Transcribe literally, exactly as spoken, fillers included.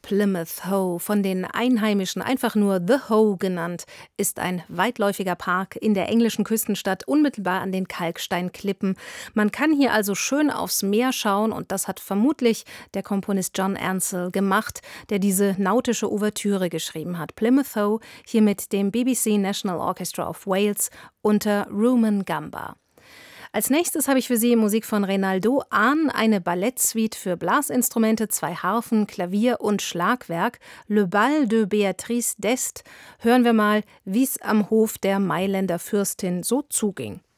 Plymouth Hoe, von den Einheimischen einfach nur The Hoe genannt, ist ein weitläufiger Park in der englischen Küstenstadt unmittelbar an den Kalksteinklippen. Man kann hier also schön aufs Meer schauen und das hat vermutlich der Komponist John Ansell gemacht, der diese nautische Ouvertüre geschrieben hat. Plymouth Hoe hier mit dem B B C National Orchestra of Wales unter Rumen Gamba. Als nächstes habe ich für Sie Musik von Reynaldo Ahn, eine Ballettsuite für Blasinstrumente, zwei Harfen, Klavier und Schlagwerk, Le Bal de Béatrice d'Este. Hören wir mal, wie es am Hof der Mailänder Fürstin so zuging.